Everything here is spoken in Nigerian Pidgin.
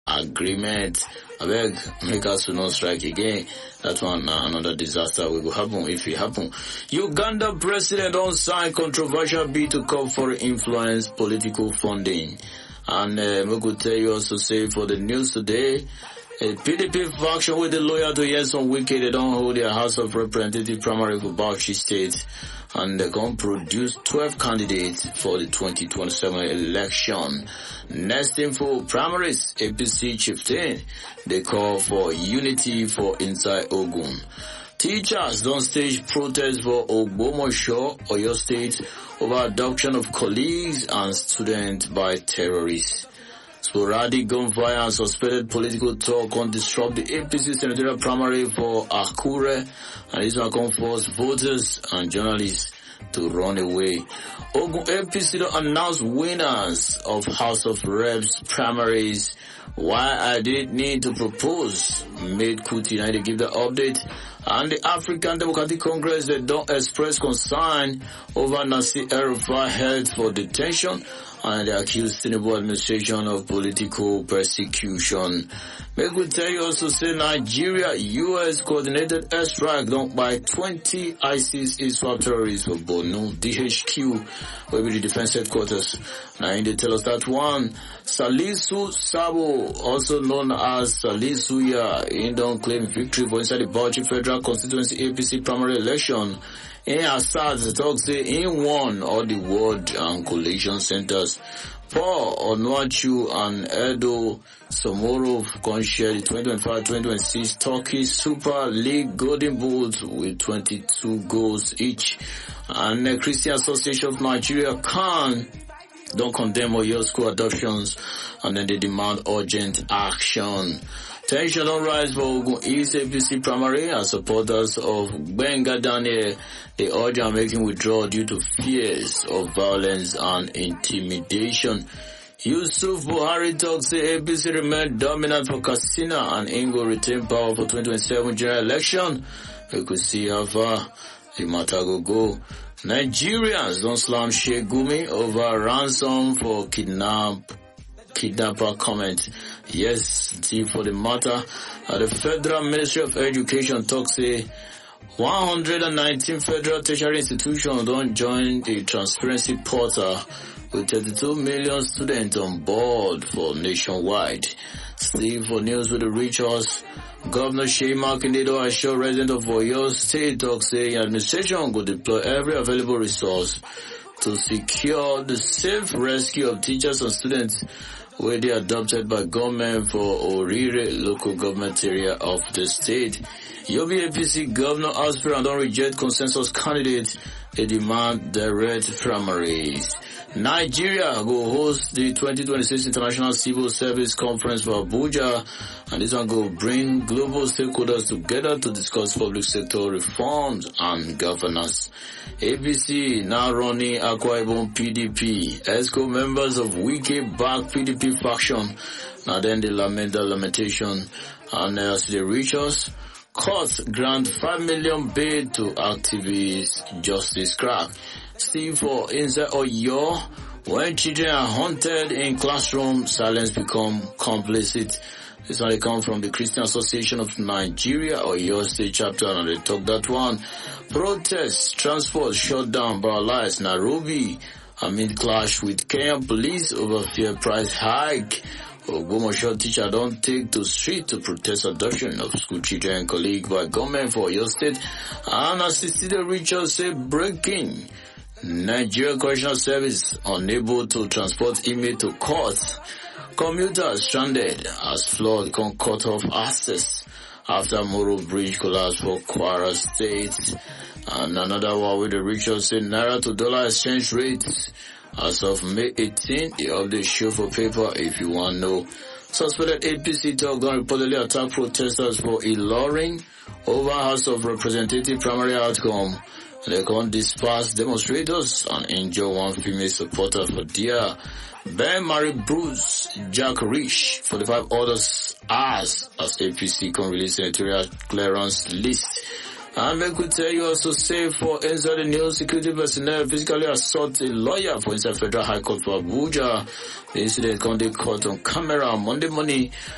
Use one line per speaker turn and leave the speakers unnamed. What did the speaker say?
agreement. I beg, make us to not strike again. That one, another disaster will happen if it happen. Uganda president don't sign controversial bill to call for influence political funding. And we could tell you also say for the news today, a PDP faction with the lawyer to Nyesom Wike, they don't hold their House of Representatives primary for Bauchi State, and they're going to produce 12 candidates for the 2027 election. Next info, primaries, APC chieftain, they call for unity for inside Ogun. Teachers don't stage protest for Ogbomosho, Oyo State, over abduction of colleagues and students by terrorists. Sporadic gunfire and suspended political talk can disrupt the APC senatorial primary for Akure, and this one can force voters and journalists to run away. Ogun APC don't announce winners of House of Reps primaries. Why I didn't need to propose made Kuti United to give the update. And the African Democratic Congress, they don't express concern over Nasir El-Rufai held for detention, and they accuse Tinubu administration of political persecution. Make we tell you also say Nigeria, US coordinated airstrike don't buy 20 ISIS ISWAP terrorists for Borno, DHQ, where be the defense headquarters. Now they tell us that one, Salisu Sabo, also known as Salisuya, he don't claim victory for inside the Bauchi Federal Constituency APC primary election. In Assad, the talk say he won all the ward and collation centers. Paul Onuachu and Edo Somorov can share the 2025-2026 Turkey Super League Golden Boots with 22 goals each. And the Christian Association of Nigeria don't condemn Oyo school adoptions, and then they demand urgent action. Tension don't rise for Ogun East APC primary as supporters of Benga Daniel. They urge are making withdrawal due to fears of violence and intimidation. Yusuf Buhari talks say APC remain dominant for Katsina and Ingo retain power for 2027 general election. We could see how far the matter will go. Nigerians don't slam Sheikh Gumi over ransom for kidnapper comment. Yes, see for the matter. The Federal Ministry of Education talks say 119 federal tertiary institutions don't join the transparency portal with 32 million students on board for nationwide. Steve for news with the reach us. Governor Shea Makindido assure residents of Oyo State talk say administration will deploy every available resource to secure the safe rescue of teachers and students where they adopted by government for Orire local government area of the state. Yobe APC governor aspirant don't reject consensus candidate. They demand direct primaries. Nigeria will host the 2026 International Civil Service Conference for Abuja, and this one will bring global stakeholders together to discuss public sector reforms and governance. APC now running Akwa Ibom PDP. ESCO members of Wike back PDP faction. Now then they lament the lamentation, and as they reach us, court grant 5 million bid to activist Justice Crack. Steve for inside Oyo, when children are haunted in classroom, silence become complicit. This one they come from the Christian Association of Nigeria, Oyo State chapter, and they talk that one. Protests, transport shut down, paralyzed Nairobi amid clash with Kenyan police over fuel price hike. Ogbomosho teacher don't take to street to protest adoption of school children and colleague by government for Oyo State. And assisted Richard say breaking. Nigeria Correctional Service unable to transport inmate to court. Commuters stranded as flood can cut off access after Moro Bridge collapse for Kwara State. And another one with the Richard say Naira to dollar exchange rates. As of May 18, the update show for paper if you want to know. Suspected APC talk gun reportedly attack protesters for Ilorin over House of Representatives primary outcome. They can disperse demonstrators and injure one female supporter for dear. Ben Mary Bruce, Jack Rich, 45 others as APC can release senatorial clearance list. And they could tell you also say for inside the news, security personnel physically assault a lawyer for inside Federal High Court for Abuja. The incident can be caught on camera on Monday morning